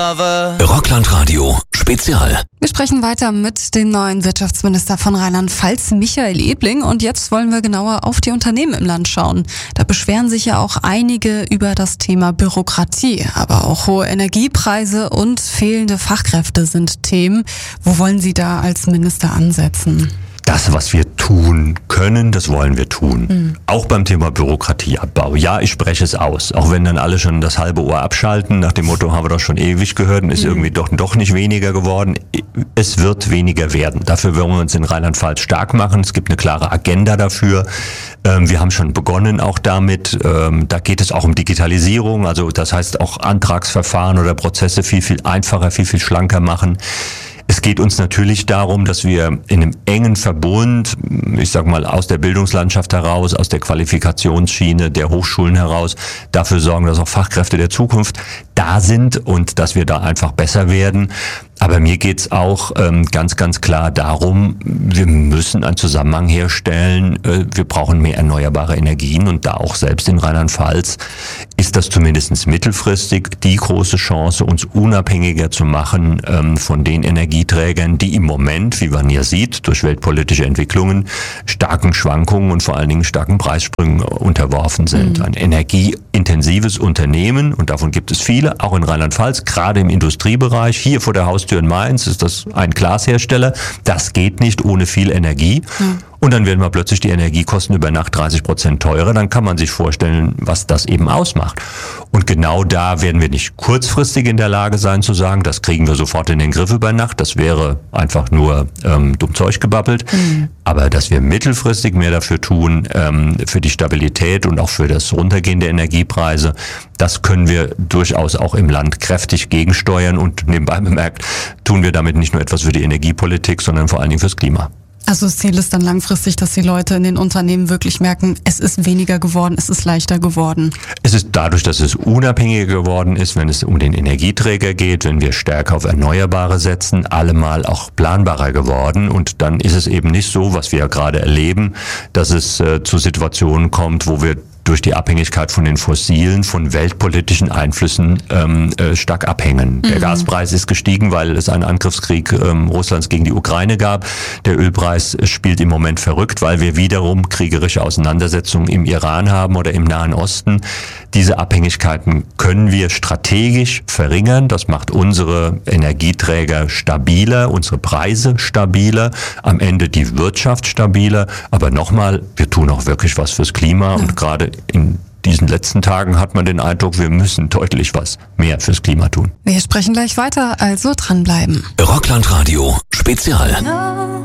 Rockland-Radio Spezial. Wir sprechen weiter mit dem neuen Wirtschaftsminister von Rheinland-Pfalz, Michael Ebling. Und jetzt wollen wir genauer auf die Unternehmen im Land schauen. Da beschweren sich ja auch einige über das Thema Bürokratie. Aber auch hohe Energiepreise und fehlende Fachkräfte sind Themen. Wo wollen Sie da als Minister ansetzen? Das, was wir tun können, das wollen wir tun. Auch beim Thema Bürokratieabbau. Ja, ich spreche es aus. Auch wenn dann alle schon das halbe Ohr abschalten, nach dem Motto, haben wir doch schon ewig gehört und ist irgendwie doch nicht weniger geworden. Es wird weniger werden. Dafür wollen wir uns in Rheinland-Pfalz stark machen. Es gibt eine klare Agenda dafür. Wir haben schon begonnen auch damit. Da geht es auch um Digitalisierung. Also das heißt auch Antragsverfahren oder Prozesse viel einfacher, viel schlanker machen. Es geht uns natürlich darum, dass wir in einem engen Verbund, ich sag mal aus der Bildungslandschaft heraus, aus der Qualifikationsschiene der Hochschulen heraus, dafür sorgen, dass auch Fachkräfte der Zukunft da sind und dass wir da einfach besser werden. Aber mir geht's auch ganz klar darum, wir müssen einen Zusammenhang herstellen. Wir brauchen mehr erneuerbare Energien und da auch selbst in Rheinland-Pfalz ist das zumindest mittelfristig die große Chance, uns unabhängiger zu machen von den Energieträgern, die im Moment, wie man hier sieht, durch weltpolitische Entwicklungen starken Schwankungen und vor allen Dingen starken Preissprüngen unterworfen sind. Ein energieintensives Unternehmen, und davon gibt es viele, auch in Rheinland-Pfalz, gerade im Industriebereich, hier vor der Haustür in Mainz ist das ein Glashersteller. Das geht nicht ohne viel Energie. Und dann werden wir plötzlich die Energiekosten über Nacht 30% teurer. Dann kann man sich vorstellen, was das eben ausmacht. Und genau da werden wir nicht kurzfristig in der Lage sein zu sagen, das kriegen wir sofort in den Griff über Nacht. Das wäre einfach nur dumm Zeug gebabbelt. Aber dass wir mittelfristig mehr dafür tun, für die Stabilität und auch für das Runtergehen der Energiepreise, das können wir durchaus auch im Land kräftig gegensteuern. Und nebenbei bemerkt, tun wir damit nicht nur etwas für die Energiepolitik, sondern vor allen Dingen fürs Klima. Also das Ziel ist dann langfristig, dass die Leute in den Unternehmen wirklich merken, es ist weniger geworden, es ist leichter geworden. Es ist dadurch, dass es unabhängiger geworden ist, wenn es um den Energieträger geht, wenn wir stärker auf Erneuerbare setzen, allemal auch planbarer geworden. Und dann ist es eben nicht so, was wir ja gerade erleben, dass es zu Situationen kommt, wo wir durch die Abhängigkeit von den Fossilen, von weltpolitischen Einflüssen stark abhängen. Der Gaspreis ist gestiegen, weil es einen Angriffskrieg Russlands gegen die Ukraine gab. Der Ölpreis spielt im Moment verrückt, weil wir wiederum kriegerische Auseinandersetzungen im Iran haben oder im Nahen Osten. Diese Abhängigkeiten können wir strategisch verringern. Das macht unsere Energieträger stabiler, unsere Preise stabiler, am Ende die Wirtschaft stabiler. Aber nochmal, wir tun auch wirklich was fürs Klima und gerade in diesen letzten Tagen hat man den Eindruck, wir müssen deutlich was mehr fürs Klima tun. Wir sprechen gleich weiter, also dranbleiben. Rockland-Radio Spezial.